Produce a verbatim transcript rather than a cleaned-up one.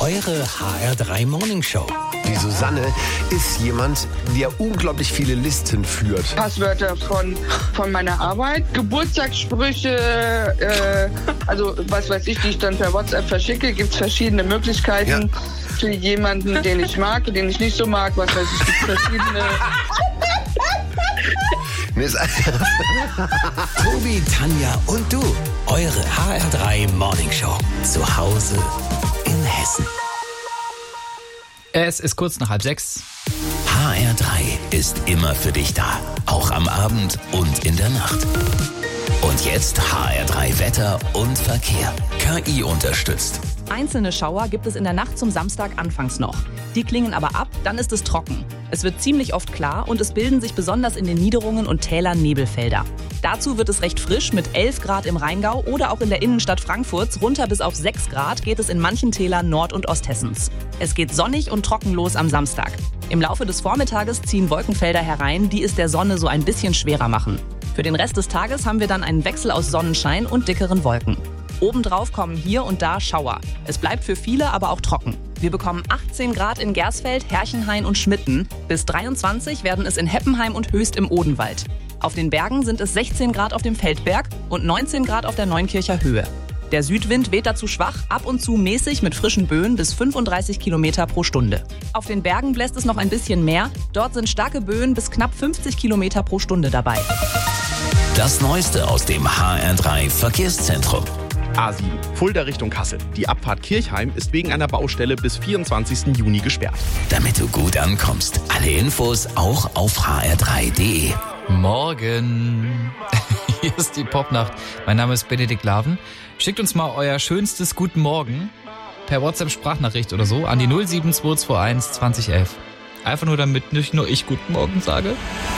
eure H R drei Morning Show. Die Susanne ist jemand, der unglaublich viele Listen führt. Passwörter von, von meiner Arbeit, Geburtstagssprüche, äh, also was weiß ich, die ich dann per WhatsApp verschicke. Gibt es verschiedene Möglichkeiten Ja. für jemanden, den ich mag, den ich nicht so mag. Was weiß ich, gibt verschiedene... Mir ist Tobi, Tanja und du. Eure H R drei Morning Show. Zu Hause in Hessen. Es ist kurz nach halb sechs. H R drei ist immer für dich da. Auch am Abend und in der Nacht. Und jetzt H R drei Wetter und Verkehr. K I unterstützt. Einzelne Schauer gibt es in der Nacht zum Samstag anfangs noch. Die klingen aber ab, dann ist es trocken. Es wird ziemlich oft klar und es bilden sich besonders in den Niederungen und Tälern Nebelfelder. Dazu wird es recht frisch mit elf Grad im Rheingau oder auch in der Innenstadt Frankfurts. Runter bis auf sechs Grad geht es in manchen Tälern Nord- und Osthessens. Es geht sonnig und trocken los am Samstag. Im Laufe des Vormittages ziehen Wolkenfelder herein, die es der Sonne so ein bisschen schwerer machen. Für den Rest des Tages haben wir dann einen Wechsel aus Sonnenschein und dickeren Wolken. Obendrauf kommen hier und da Schauer. Es bleibt für viele aber auch trocken. Wir bekommen achtzehn Grad in Gersfeld, Herchenhain und Schmitten. Bis dreiundzwanzig werden es in Heppenheim und Höchst im Odenwald. Auf den Bergen sind es sechzehn Grad auf dem Feldberg und neunzehn Grad auf der Neunkircher Höhe. Der Südwind weht dazu schwach, ab und zu mäßig mit frischen Böen bis fünfunddreißig Kilometer pro Stunde. Auf den Bergen bläst es noch ein bisschen mehr. Dort sind starke Böen bis knapp fünfzig Kilometer pro Stunde dabei. Das Neueste aus dem H R drei Verkehrszentrum. A sieben, Fulda Richtung Kassel. Die Abfahrt Kirchheim ist wegen einer Baustelle bis vierundzwanzigsten Juni gesperrt. Damit du gut ankommst. Alle Infos auch auf h r drei punkt d e. Morgen. Hier ist die Popnacht. Mein Name ist Benedikt Laven. Schickt uns mal euer schönstes Guten Morgen per WhatsApp-Sprachnachricht oder so an die null sieben zwei zwei eins zwanzig elf. Einfach nur, damit nicht nur ich Guten Morgen sage.